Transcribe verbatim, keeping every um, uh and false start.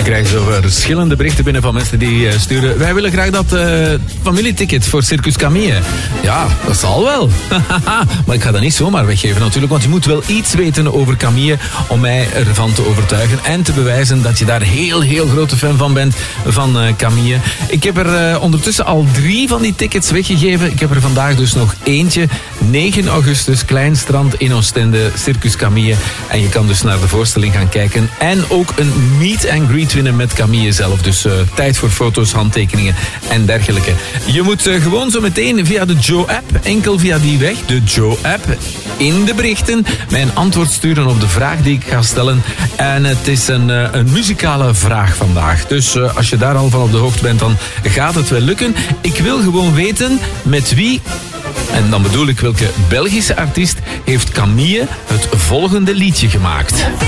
krijgen zo verschillende berichten binnen van mensen die uh, sturen. Wij willen graag dat uh, familieticket voor Circus Camille. Ja, dat zal wel. Maar ik ga dat niet zomaar weggeven natuurlijk, want je moet wel iets weten over Camille om mij ervan te overtuigen en te bewijzen dat je daar heel, heel grote fan van bent, van uh, Camille. Ik heb er uh, ondertussen al drie van die tickets weggegeven. Ik heb er vandaag dus nog eentje. negen augustus, Klein Strand in Oostende, Circus Camille. En je kan dus naar de voorstelling gaan kijken. En ook een meet and greet winnen met Camille zelf. Dus uh, tijd voor foto's, handtekeningen en dergelijke. Je moet uh, gewoon zo meteen via de Joe-app, enkel via die weg, de Joe-app, in de berichten, mij een antwoord sturen op de vraag die ik ga stellen. En het is een, uh, een muzikale vraag vandaag. Dus uh, als je daar al van op de hoogte bent, dan gaat het wel lukken. Ik wil gewoon weten met wie, en dan bedoel ik welke Belgische artiest, heeft Camille het volgende liedje gemaakt.